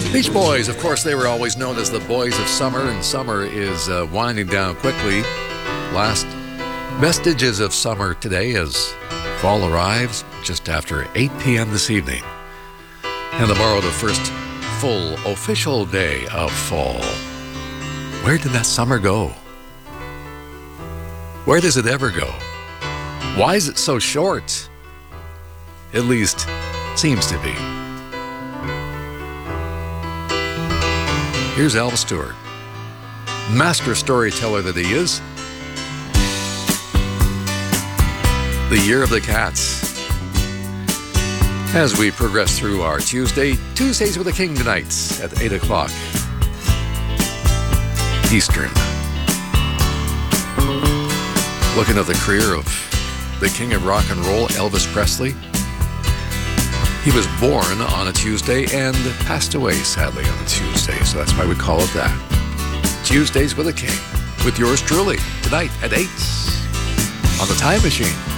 Beach Boys, of course, they were always known as the Boys of Summer, and summer is winding down quickly. Last vestiges of summer today as fall arrives just after 8 p.m. this evening. And tomorrow, the first full official day of fall. Where did that summer go? Where does it ever go? Why is it so short? At least, seems to be. Here's Elvis Stewart, master storyteller that he is. The Year of the Cats. As we progress through our Tuesdays with the King tonight at 8 o'clock Eastern. Looking at the career of the King of Rock and Roll, Elvis Presley. He was born on a Tuesday and passed away, sadly, on a Tuesday. So that's why we call it that. Tuesdays with a King. With yours truly, tonight at 8 on The Time Machine.